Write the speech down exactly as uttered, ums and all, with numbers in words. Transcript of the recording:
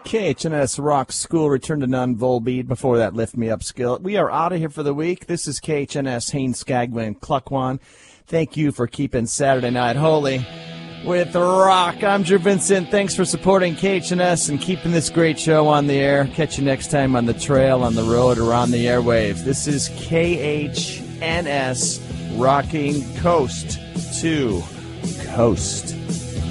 K H N S Rock School, Return to None, Volbeat. Before that, Lift Me Up Skill. We are out of here for the week. This is K H N S, Haines, Skagway, and Cluckwan. Thank you for keeping Saturday Night Holy with rock. I'm Drew Vincent. Thanks for supporting K H N S and keeping this great show on the air. Catch you next time on the trail, on the road, or on the airwaves. This is K H N S, rocking coast to coast.